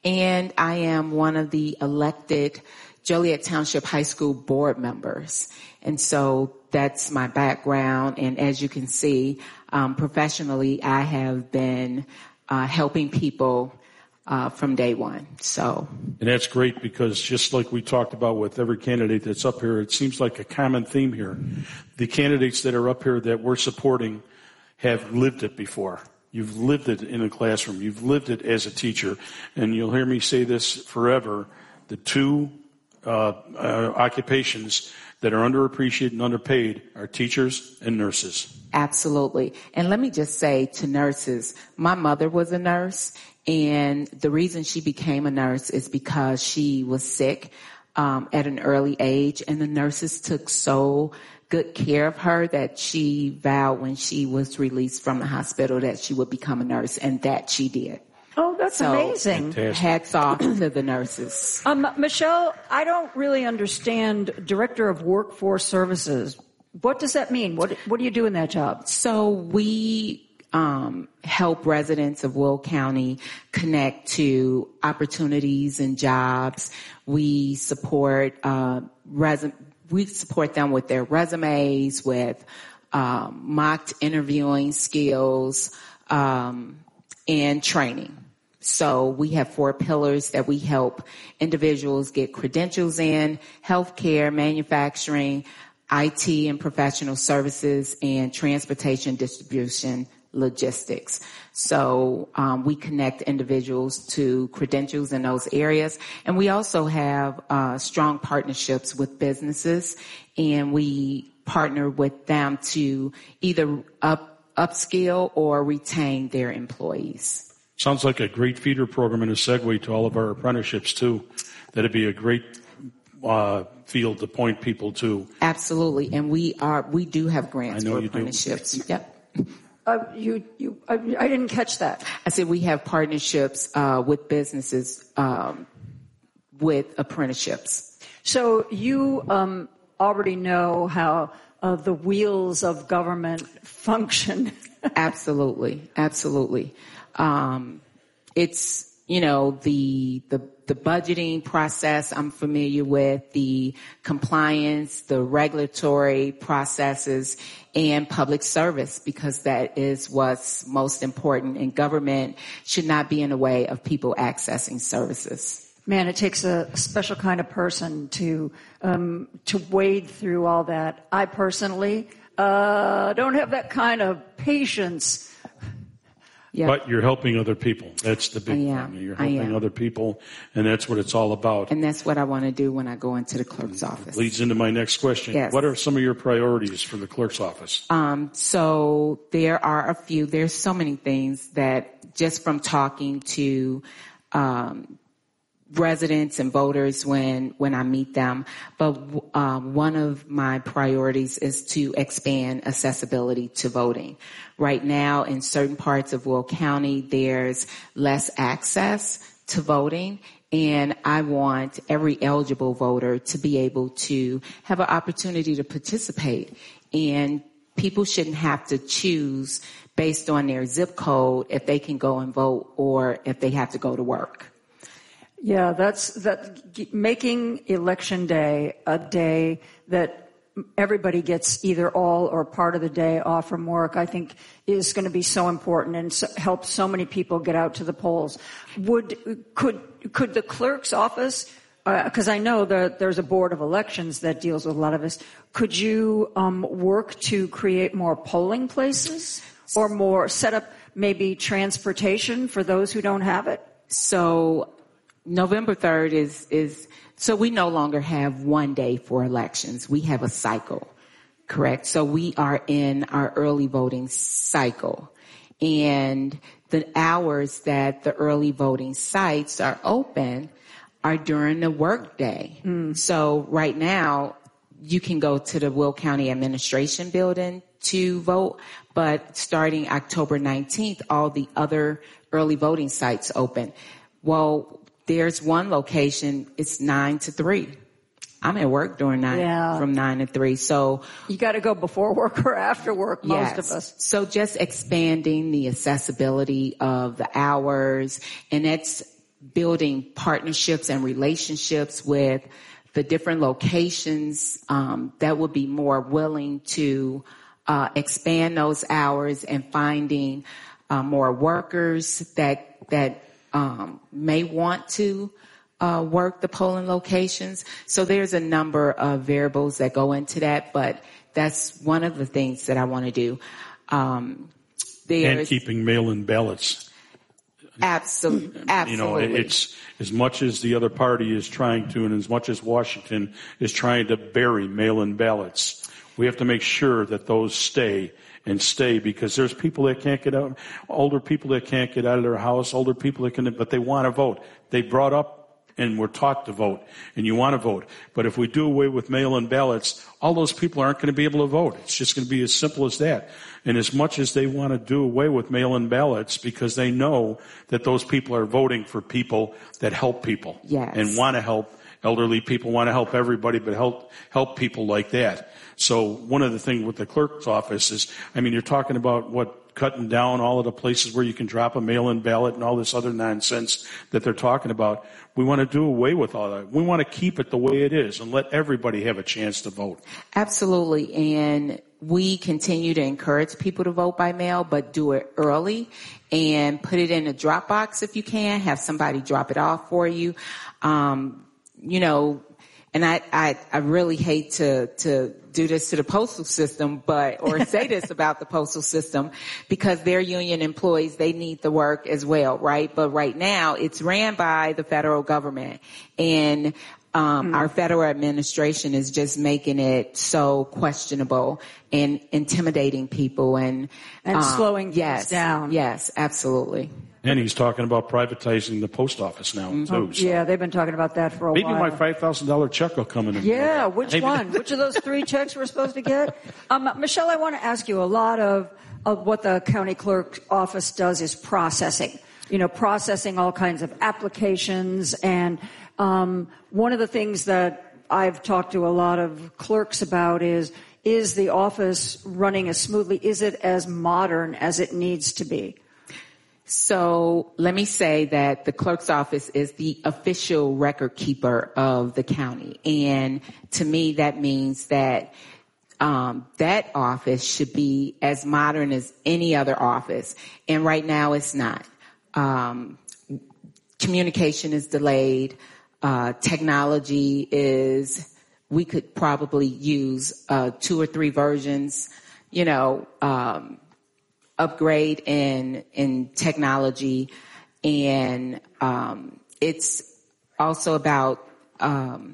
and I am one of the elected Joliet Township High School board members. And so that's my background. And as you can see, um, professionally, I have been uh, helping people uh, from day one. So, and that's great, because just like we talked about with every candidate that's up here, it seems like a common theme here. The candidates that are up here that we're supporting have lived it before. You've lived it in a classroom. You've lived it as a teacher. And you'll hear me say this forever. The two uh, uh, occupations that are underappreciated and underpaid are teachers and nurses. Absolutely. And let me just say to nurses, my mother was a nurse, and the reason she became a nurse is because she was sick um, at an early age, and the nurses took so good care of her that she vowed when she was released from the hospital that she would become a nurse, and that she did. Oh, that's so, amazing. Hats off to the nurses. Um, Michelle, I don't really understand Director of Workforce Services. What does that mean? What What do you do in that job? So we um, help residents of Will County connect to opportunities and jobs. We support uh, res- we support them with their resumes, with um, mock interviewing skills, um, and training. So we have four pillars that we help individuals get credentials in: healthcare, manufacturing, I T and professional services, and transportation, distribution, logistics. So um, we connect individuals to credentials in those areas. And we also have uh, strong partnerships with businesses, and we partner with them to either up, upskill or retain their employees. Sounds like a great feeder program and a segue to all of our apprenticeships, too. That'd be a great uh, field to point people to. Absolutely. And we are, we do have grants I know for you apprenticeships. Do. Yep. Uh, you, you, I, I didn't catch that. I said we have partnerships uh, with businesses um, with apprenticeships. So you um, already know how uh, the wheels of government function. Absolutely, absolutely. Um, it's you know the the the budgeting process I'm familiar with, the compliance, the regulatory processes, and public service, because that is what's most important, and government should not be in the way of people accessing services. Man, it takes a special kind of person to um, to wade through all that. I personally uh, don't have that kind of patience. Yeah. But you're helping other people. That's the big thing. You're helping other people, and that's what it's all about. And that's what I want to do when I go into the clerk's office. Leads into my next question. Yes. What are some of your priorities for the clerk's office? Um, so there are a few. There's so many things that just from talking to um, residents and voters when when I meet them. But um, one of my priorities is to expand accessibility to voting. Right now, in certain parts of Will County, there's less access to voting, and I want every eligible voter to be able to have an opportunity to participate. And people shouldn't have to choose based on their zip code if they can go and vote or if they have to go to work. Yeah, that's that. Making Election Day a day that everybody gets either all or part of the day off from work, I think is going to be so important and so, help so many people get out to the polls. Would could could the clerk's office, because uh, I know that there's a board of elections that deals with a lot of this, could you um, work to create more polling places or more set up maybe transportation for those who don't have it? So November third is, is, so we no longer have one day for elections. We have a cycle, correct? So we are in our early voting cycle. And the hours that the early voting sites are open are during the workday. Mm. So right now, you can go to the Will County Administration Building to vote, but starting October nineteenth, all the other early voting sites open. Well, there's one location, it's nine to three. I'm at work during nine, yeah. from nine to three. So you got to go before work or after work, most yes. of us. So just expanding the accessibility of the hours, and that's building partnerships and relationships with the different locations um, that would be more willing to uh, expand those hours and finding uh, more workers that that um, may want to uh, work the polling locations. So there's a number of variables that go into that, but that's one of the things that I want to do. Um, and keeping mail-in ballots. Absolutely. Absolutely. You know, it's as much as the other party is trying to, and as much as Washington is trying to bury mail-in ballots, we have to make sure that those stay and stay, because there's people that can't get out, older people that can't get out of their house, older people that can, but they want to vote. They brought up and were taught to vote, and you want to vote. But if we do away with mail-in ballots, all those people aren't going to be able to vote. It's just going to be as simple as that. And as much as they want to do away with mail-in ballots, because they know that those people are voting for people that help people yes. and want to help elderly people, want to help everybody, but help help people like that. So one of the things with the clerk's office is, I mean, you're talking about what, cutting down all of the places where you can drop a mail-in ballot and all this other nonsense that they're talking about. We want to do away with all that. We want to keep it the way it is and let everybody have a chance to vote. Absolutely. And we continue to encourage people to vote by mail, but do it early and put it in a drop box if you can. Have somebody drop it off for you. Um, you know, and I, I, I really hate to, to do this to the postal system, but, or say this about the postal system, because they're union employees, they need the work as well, right? But right now it's ran by the federal government, and um, mm. our federal administration is just making it so questionable and intimidating people and, and um, slowing yes, things down. Yes, absolutely. And he's talking about privatizing the post office now, mm-hmm. too. So. Yeah, they've been talking about that for a Maybe while. Maybe my five thousand dollars check will come in. Yeah, which Maybe. one? Which of those three checks we're supposed to get? Um, Michelle, I want to ask you, a lot of, of what the county clerk's office does is processing. You know, processing all kinds of applications. And um, one of the things that I've talked to a lot of clerks about is, is the office running as smoothly? Is it as modern as it needs to be? So let me say that the clerk's office is the official record keeper of the county. And to me, that means that um, that office should be as modern as any other office. And right now it's not. Um, communication is delayed. Uh, technology is, we could probably use uh, two or three versions, you know, um, upgrade in in technology, and um, it's also about um,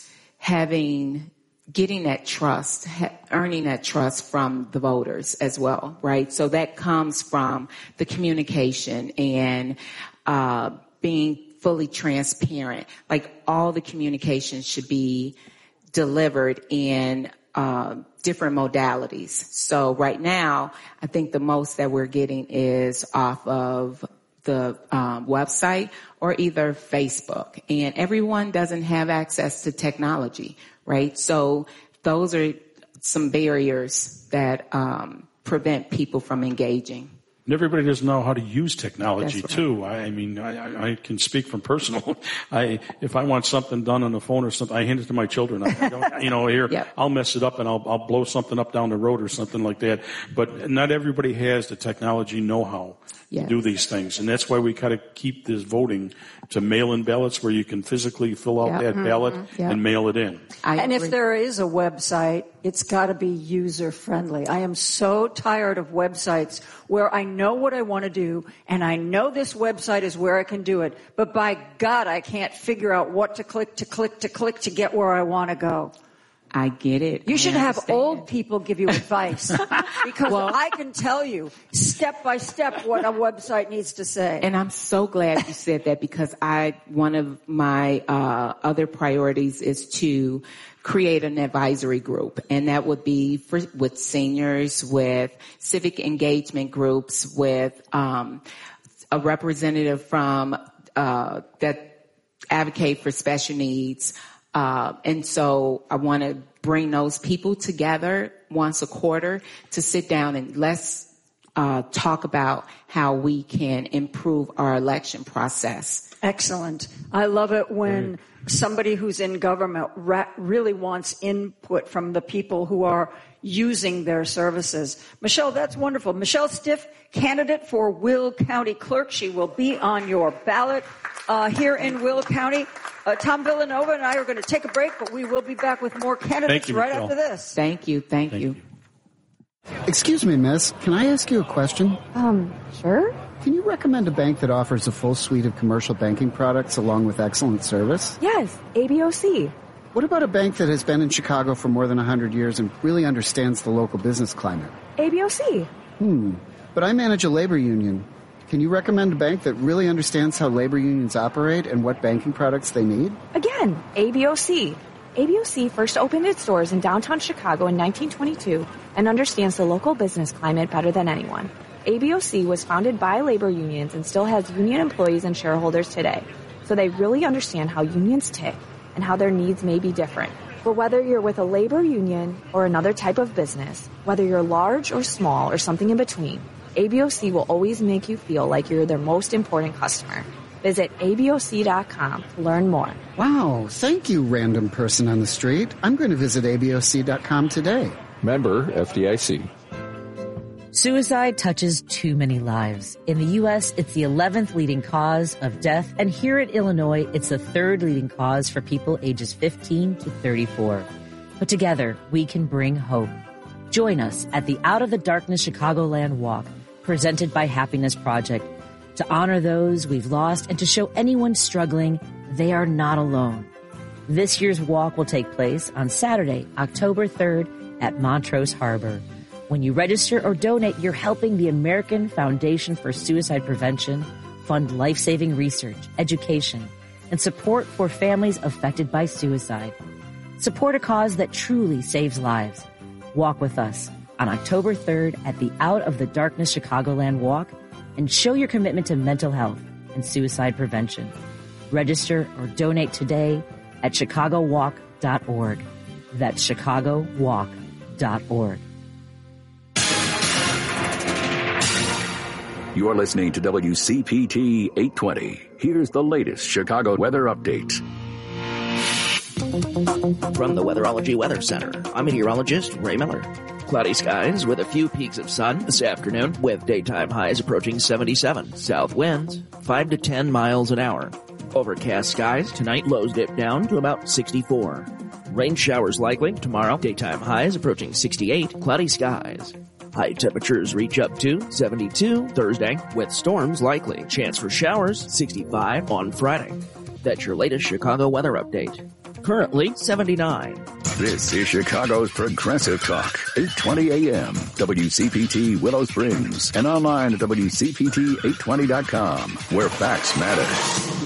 having getting that trust, ha- earning that trust from the voters as well, right? So that comes from the communication and uh, being fully transparent. Like, all the communication should be delivered in uh, different modalities. So right now, I think the most that we're getting is off of the um, website or either Facebook. And everyone doesn't have access to technology, right? So those are some barriers that um, prevent people from engaging. And everybody doesn't know how to use technology, right. too. I, I mean, I, I can speak from personal. I, if I want something done on the phone or something, I hand it to my children. I, I don't, you know, here, yep. I'll mess it up and I'll, I'll blow something up down the road or something like that. But not everybody has the technology know-how yes. to do these things. And that's why we got to keep this voting to mail-in ballots where you can physically fill out yep. that mm-hmm. ballot yep. and mail it in. I and agree. If there is a website, it's got to be user-friendly. I am so tired of websites where I know what I want to do, and I know this website is where I can do it, but by God, I can't figure out what to click, to click, to click to get where I want to go. I get it. You I should understand. have old people give you advice, because well, I can tell you step by step what a website needs to say. And I'm so glad you said that, because I one of my uh, other priorities is to create an advisory group, and that would be for, with seniors, with civic engagement groups, with um, a representative from uh, that advocate for special needs. Uh, and so I want to bring those people together once a quarter to sit down and let's uh, talk about how we can improve our election process. Excellent. I love it when somebody who's in government ra- really wants input from the people who are using their services. Michelle, that's wonderful. Michelle Stiff, candidate for Will County Clerk. She will be on your ballot uh, here in Will County. Uh, Tom Villanova and I are going to take a break, but we will be back with more candidates you, right Michelle. after this. Thank you. Thank, Thank you. you. Excuse me, miss. Can I ask you a question? Um, sure. Can you recommend a bank that offers a full suite of commercial banking products along with excellent service? Yes, A B O C. What about a bank that has been in Chicago for more than one hundred years and really understands the local business climate? A B O C. Hmm. But I manage a labor union. Can you recommend a bank that really understands how labor unions operate and what banking products they need? Again, A B O C. A B O C first opened its doors in downtown Chicago in nineteen twenty-two and understands the local business climate better than anyone. A B O C was founded by labor unions and still has union employees and shareholders today, so they really understand how unions tick and how their needs may be different. But whether you're with a labor union or another type of business, whether you're large or small or something in between, A B O C will always make you feel like you're their most important customer. Visit A B O C dot com to learn more. Wow, thank you, random person on the street. I'm going to visit A B O C dot com today. Member F D I C. Suicide touches too many lives. In the U S, it's the eleventh leading cause of death, and here in Illinois, it's the third leading cause for people ages fifteen to thirty-four. But together, we can bring hope. Join us at the Out of the Darkness Chicagoland Walk, presented by Happiness Project, to honor those we've lost and to show anyone struggling they are not alone. This year's walk will take place on Saturday, October third at Montrose Harbor. When you register or donate, you're helping the American Foundation for Suicide Prevention fund life-saving research, education, and support for families affected by suicide. Support a cause that truly saves lives. Walk with us on October third at the Out of the Darkness Chicagoland Walk and show your commitment to mental health and suicide prevention. Register or donate today at chicago walk dot org. That's chicago walk dot org. You're listening to W C P T eight twenty. Here's the latest Chicago weather update. From the Weatherology Weather Center, I'm meteorologist Ray Miller. Cloudy skies with a few peaks of sun this afternoon with daytime highs approaching seventy-seven. South winds five to ten miles an hour. Overcast skies tonight, lows dip down to about sixty-four. Rain showers likely tomorrow, daytime highs approaching sixty-eight. Cloudy skies. High temperatures reach up to seventy-two Thursday with storms likely. Chance for showers sixty-five on Friday. That's your latest Chicago weather update. Currently seventy-nine. This is Chicago's Progressive Talk, eight twenty A M, W C P T Willow Springs, and online at W C P T eight twenty dot com, where facts matter.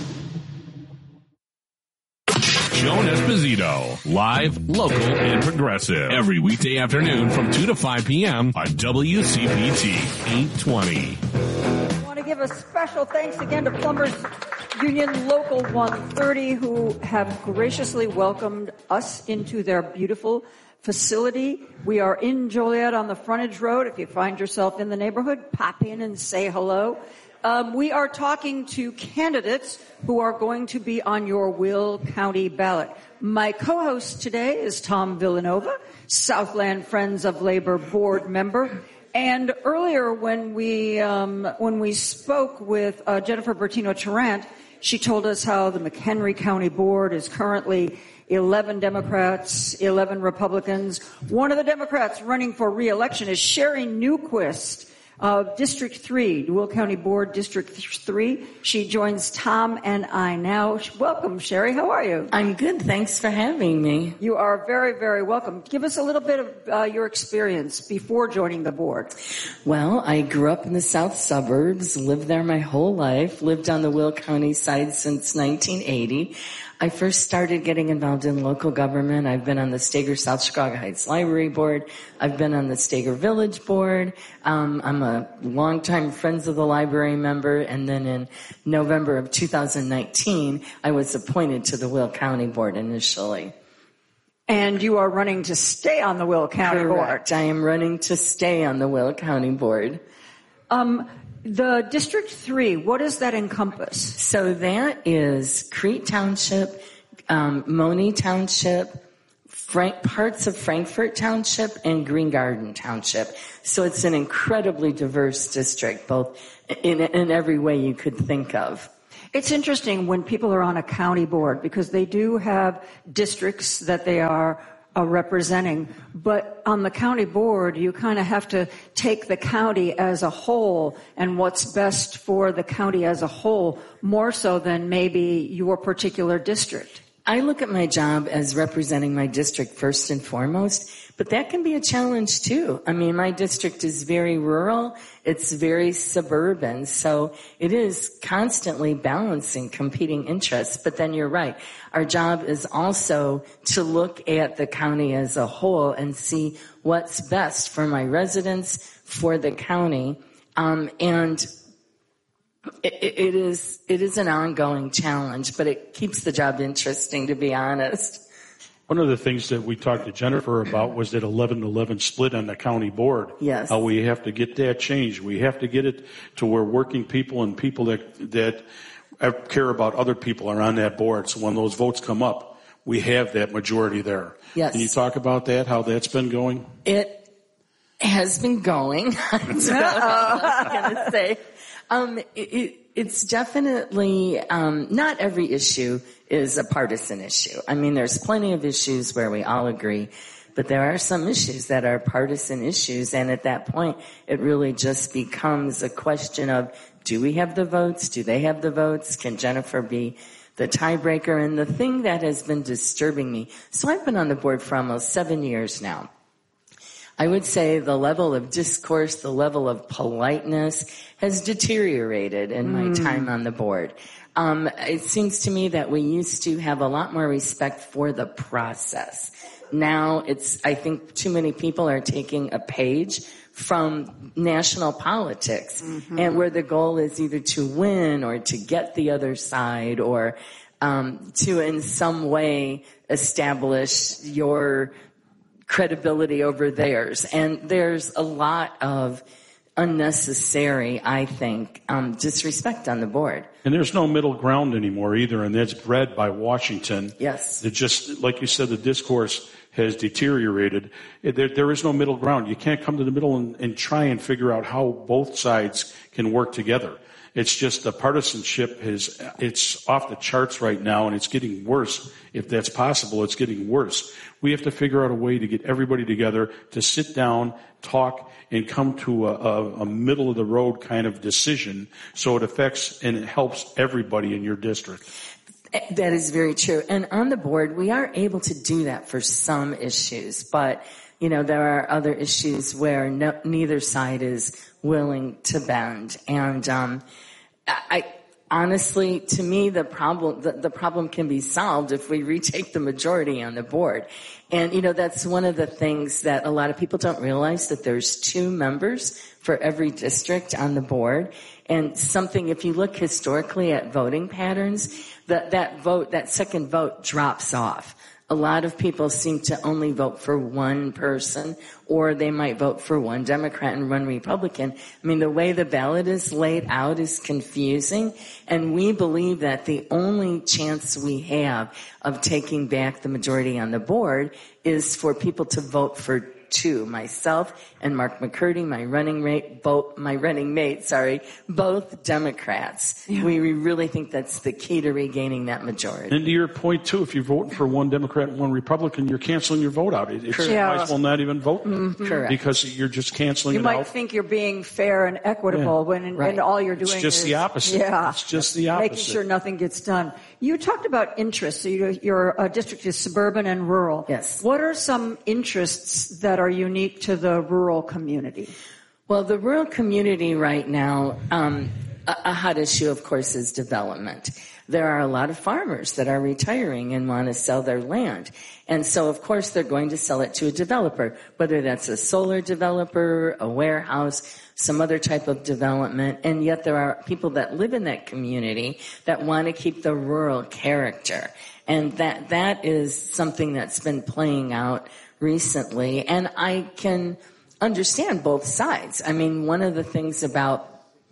Joan Esposito, live, local, and progressive. Every weekday afternoon from two to five p.m. on W C P T eight twenty. I want to give a special thanks again to Plumbers Union Local one thirty, who have graciously welcomed us into their beautiful facility. We are in Joliet on the frontage road. If you find yourself in the neighborhood, pop in and say hello. Um, we are talking to candidates who are going to be on your Will County ballot. My co-host today is Tom Villanova, Southland Friends of Labor board member. And earlier when we um, when we spoke with uh, Jennifer Bertino-Tarrant, she told us how the McHenry County Board is currently eleven Democrats, eleven Republicans. One of the Democrats running for re-election is Sherry Newquist of District three, Will County Board District three. She joins Tom and I now. Welcome, Sherry. How are you? I'm good. Thanks for having me. You are very, very welcome. Give us a little bit of uh, your experience before joining the board. Well, I grew up in the south suburbs, lived there my whole life, lived on the Will County side since nineteen eighty. I first started getting involved in local government. I've been on the Steger South Chicago Heights Library Board. I've been on the Steger Village Board. Um, I'm a longtime Friends of the Library member. And then in November of two thousand nineteen, I was appointed to the Will County Board initially. And you are running to stay on the Will County Correct. Board. I am running to stay on the Will County Board. Um, the District three, what does that encompass? So that is Crete Township, um, Monee Township, Frank, parts of Frankfort Township, and Green Garden Township. So it's an incredibly diverse district, both in, in every way you could think of. It's interesting when people are on a county board because they do have districts that they are uh, representing, but on the county board you kind of have to take the county as a whole and what's best for the county as a whole more so than maybe your particular district. I look at my job as representing my district first and foremost, but that can be a challenge too. I mean, my district is very rural. It's very suburban. So it is constantly balancing competing interests. But then you're right. Our job is also to look at the county as a whole and see what's best for my residents, for the county. Um, and It, it is it is an ongoing challenge, but it keeps the job interesting, to be honest. One of the things that we talked to Jennifer about was that eleven eleven split on the county board. Yes. How we have to get that changed. We have to get it to where working people and people that that care about other people are on that board. So when those votes come up, we have that majority there. Yes. Can you talk about that, how that's been going? It has been going. I don't know what I was going to say. Um, it, it, it's definitely, um, not every issue is a partisan issue. I mean, there's plenty of issues where we all agree, but there are some issues that are partisan issues, and at that point, it really just becomes a question of, do we have the votes? Do they have the votes? Can Jennifer be the tiebreaker? And the thing that has been disturbing me, so I've been on the board for almost seven years now. I would say the level of discourse, the level of politeness has deteriorated in my Mm. time on the board. Um, it seems to me that we used to have a lot more respect for the process. Now it's, I think too many people are taking a page from national politics, Mm-hmm. and where the goal is either to win or to get the other side or um, to in some way establish your credibility over theirs. And there's a lot of unnecessary, I think, um, disrespect on the board. And there's no middle ground anymore either, and that's bred by Washington. Yes. It just, like you said, the discourse has deteriorated. There, there is no middle ground. You can't come to the middle and, and try and figure out how both sides can work together. It's just the partisanship is, it's off the charts right now, and it's getting worse. If that's possible, it's getting worse. We have to figure out a way to get everybody together to sit down, talk, and come to a, a, a middle of the road kind of decision so it affects and it helps everybody in your district. That is very true. And on the board, we are able to do that for some issues, but you know, there are other issues where no, neither side is willing to bend. And um, I honestly, to me, the problem the, the problem can be solved if we retake the majority on the board. And you know, that's one of the things that a lot of people don't realize, that there's two members for every district on the board. And something, if you look historically at voting patterns, that that vote, that second vote drops off. A lot of people seem to only vote for one person, or they might vote for one Democrat and one Republican. I mean, the way the ballot is laid out is confusing, and we believe that the only chance we have of taking back the majority on the board is for people to vote for two, myself and Mark McCurdy, my running mate, both, my running mate, sorry, both Democrats. Yeah. We, we really think that's the key to regaining that majority. And to your point too, if you're voting for one Democrat and one Republican, you're canceling your vote out. It, it's, you might as well not even vote. Mm-hmm. Correct. Because you're just canceling you it might out. think you're being fair and equitable Yeah. when Right. and all you're doing It's just is the opposite. Yeah, It's just the opposite. making sure nothing gets done. You talked about interests. So your, your uh, district is suburban and rural. Yes. What are some interests that are unique to the rural community? Well, the rural community right now, um, a, a hot issue, of course, is development. There are a lot of farmers that are retiring and want to sell their land. And so, of course, they're going to sell it to a developer, whether that's a solar developer, a warehouse, some other type of development. And yet there are people that live in that community that want to keep the rural character. And that that is something that's been playing out recently. And I can understand both sides. I mean, one of the things about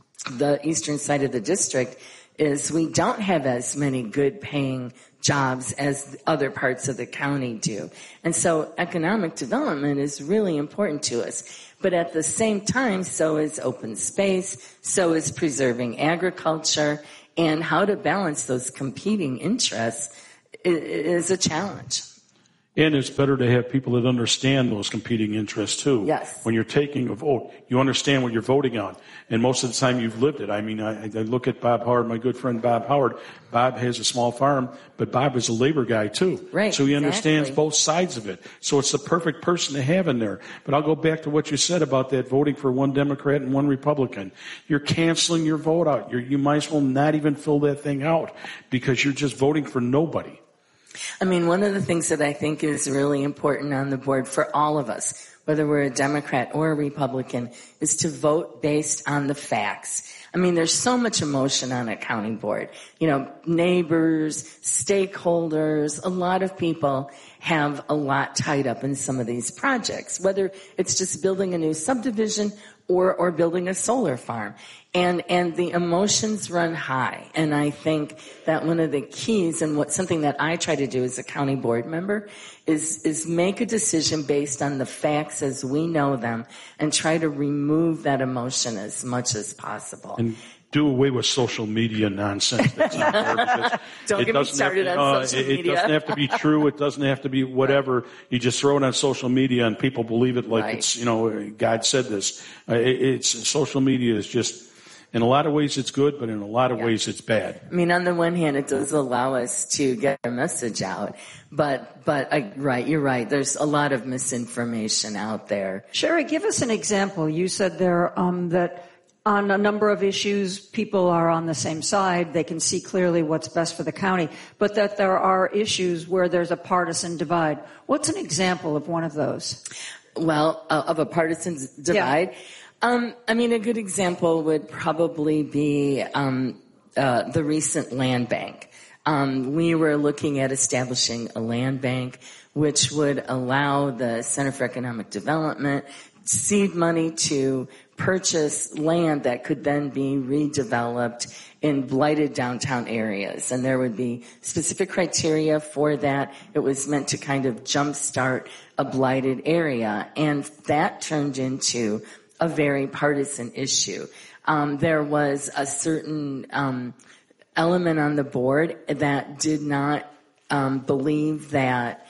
the eastern side of the district is we don't have as many good paying jobs as other parts of the county do. And so economic development is really important to us. But at the same time, so is open space, so is preserving agriculture, and how to balance those competing interests is a challenge. And it's better to have people that understand those competing interests, too. Yes. When you're taking a vote, you understand what you're voting on. And most of the time you've lived it. I mean, I, I look at Bob Howard, my good friend Bob Howard. Bob has a small farm, but Bob is a labor guy, too. Right, so he understands exactly. both sides of it. So it's the perfect person to have in there. But I'll go back to what you said about that voting for one Democrat and one Republican. You're canceling your vote out. You're, you might as well not even fill that thing out because you're just voting for nobody. I mean, one of the things that I think is really important on the board for all of us, whether we're a Democrat or a Republican, is to vote based on the facts. I mean, there's so much emotion on a county board. You know, neighbors, stakeholders, a lot of people have a lot tied up in some of these projects, whether it's just building a new subdivision or, or building a solar farm. And, and the emotions run high. And I think that one of the keys and what something that I try to do as a county board member is, is make a decision based on the facts as we know them and try to remove that emotion as much as possible. And do away with social media nonsense that's out there. Don't get me started to, on uh, social it, media. It doesn't have to be true. It doesn't have to be whatever. You just throw it on social media and people believe it like Right. it's, you know, God said this. Uh, it, it's social media is just, in a lot of ways it's good, but in a lot of Yeah. ways it's bad. I mean, on the one hand, it does allow us to get our message out, but, but, I, right, you're right. There's a lot of misinformation out there. Sherry, give us an example. You said there um, that on a number of issues, people are on the same side. They can see clearly what's best for the county, but that there are issues where there's a partisan divide. What's an example of one of those? Well, uh, of a partisan divide. Yeah. Um, I mean, a good example would probably be um, uh, the recent land bank. Um, we were looking at establishing a land bank which would allow the Center for Economic Development seed money to purchase land that could then be redeveloped in blighted downtown areas. And there would be specific criteria for that. It was meant to kind of jumpstart a blighted area. And that turned into a very partisan issue. Um, there was a certain um, element on the board that did not um, believe that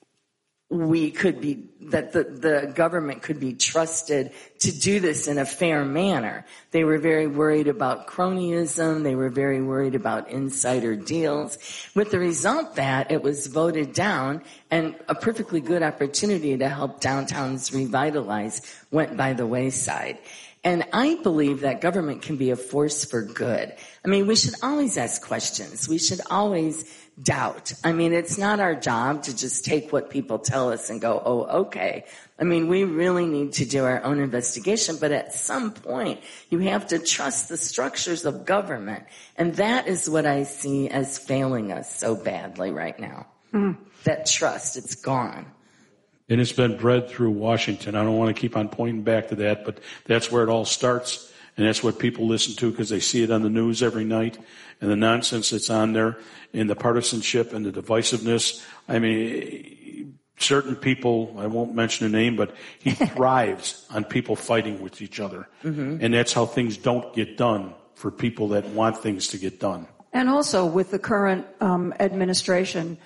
we could be, that the, the government could be trusted to do this in a fair manner. They were very worried about cronyism. They were very worried about insider deals, with the result that it was voted down and a perfectly good opportunity to help downtowns revitalize went by the wayside. And I believe that government can be a force for good. I mean, we should always ask questions. We should always doubt. I mean, it's not our job to just take what people tell us and go, oh, okay. I mean, we really need to do our own investigation, but at some point, you have to trust the structures of government. And that is what I see as failing us so badly right now. Mm. That trust, it's gone. And it's been bred through Washington. I don't want to keep on pointing back to that, but that's where it all starts. And that's what people listen to because they see it on the news every night. And the nonsense that's on there and the partisanship and the divisiveness. I mean, certain people, I won't mention a name, but he thrives on people fighting with each other. Mm-hmm. And that's how things don't get done for people that want things to get done. And also with the current um, administration,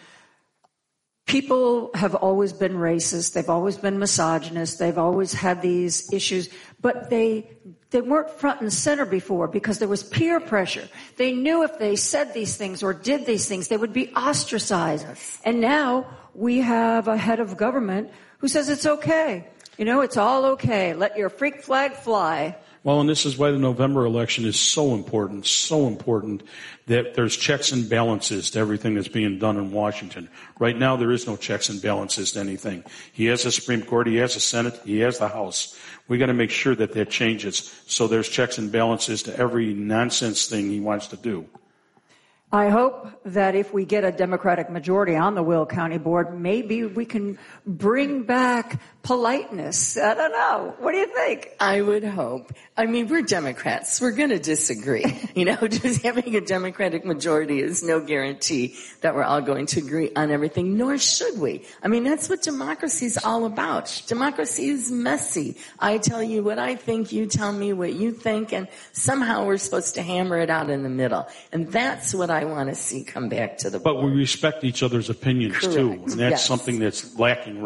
people have always been racist. They've always been misogynist. They've always had these issues, but they they weren't front and center before because there was peer pressure. They knew if they said these things or did these things, they would be ostracized. Yes. And now we have a head of government who says it's okay. You know, it's all okay. Let your freak flag fly. Well, and this is why the November election is so important, so important that there's checks and balances to everything that's being done in Washington. Right now, there is no checks and balances to anything. He has the Supreme Court, he has the Senate, he has the House. We got to make sure that that changes so there's checks and balances to every nonsense thing he wants to do. I hope that if we get a Democratic majority on the Will County Board, maybe we can bring back politeness. I don't know. What do you think? I would hope. I mean, we're Democrats. We're going to disagree. You know, just having a Democratic majority is no guarantee that we're all going to agree on everything, nor should we. I mean, that's what democracy is all about. Democracy is messy. I tell you what I think, you tell me what you think, and somehow we're supposed to hammer it out in the middle. And that's what I want to see come back to the board. But we respect each other's opinions, Correct. too, and that's Yes. something that's lacking